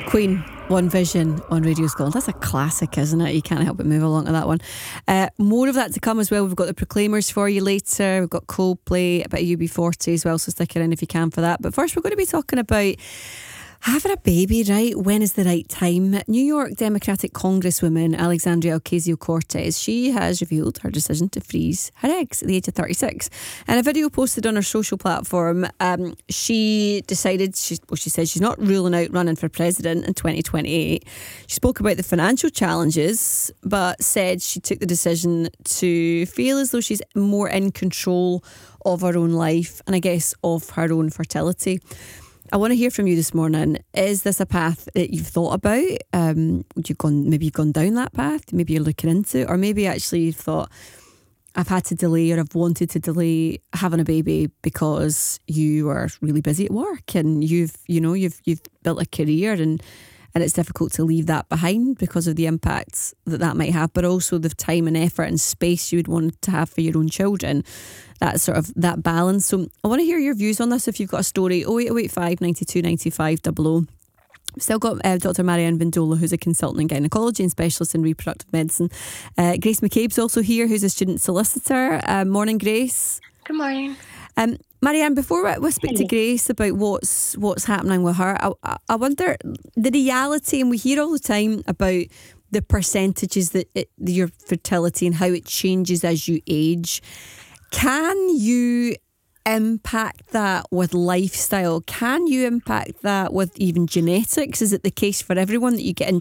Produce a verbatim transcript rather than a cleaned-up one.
Queen, One Vision on Radio Scotland. That's a classic, isn't it? You can't help but move along to that one. Uh, more of that to come as well. We've got the Proclaimers for you later. We've got Coldplay, a bit of U B forty as well, so stick it in if you can for that. But first we're going to be talking about having a baby, right? When is the right time? New York Democratic Congresswoman Alexandria Ocasio-Cortez, she has revealed her decision to freeze her eggs at the age of thirty-six. In a video posted on her social platform, um, she decided, she, well, she said she's not ruling out running for president in twenty twenty-eight. She spoke about the financial challenges, but said she took the decision to feel as though she's more in control of her own life and I guess of her own fertility. I want to hear from you this morning. Is this a path that you've thought about? Um, you've gone, maybe you've gone down that path. Maybe you're looking into it, or maybe actually you've thought, I've had to delay, or I've wanted to delay having a baby because you are really busy at work and you've, you know, you've you've built a career and and it's difficult to leave that behind because of the impacts that that might have, but also the time and effort and space you would want to have for your own children. That sort of that balance. So I want to hear your views on this. If you've got a story, oh eight oh eight five, nine two nine five, double oh. We've still got uh, Doctor Marianne Vindola, who's a consultant in gynaecology and specialist in reproductive medicine. Uh, Grace McCabe's also here, who's a student solicitor. Uh, morning, Grace. Good morning. Um, Marianne, before we, we speak to Grace about what's what's happening with her, I, I wonder the reality, and we hear all the time about the percentages that it, your fertility and how it changes as you age. Can you impact that with lifestyle? Can you impact that with even genetics? Is it the case for everyone that you get in